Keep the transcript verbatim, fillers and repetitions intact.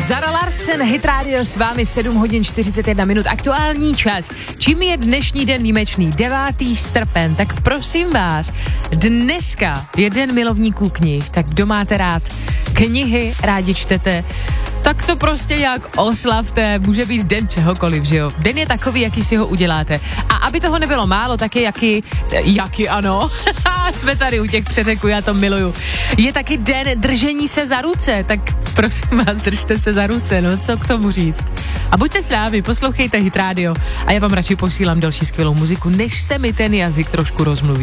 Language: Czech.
Zara Larsson, Hit Radio, s vámi sedm hodin čtyřicet jedna minut, aktuální čas. Čím je dnešní den výjimečný? devátý srpen, tak prosím vás, dneska je den milovníků knih, tak kdo máte rád knihy, rádi čtete, tak to prostě nějak oslavte, může být den čehokoliv, že jo? Den je takový, jaký si ho uděláte. A aby toho nebylo málo, taky jaký, jaký ano, jsme tady u těch přeřeků, já to miluju. Je taky den držení se za ruce, tak prosím vás, držte se za ruce, no co k tomu říct. A buďte s námi, poslouchejte Hit Radio a já vám radši posílám další skvělou muziku, než se mi ten jazyk trošku rozmluví.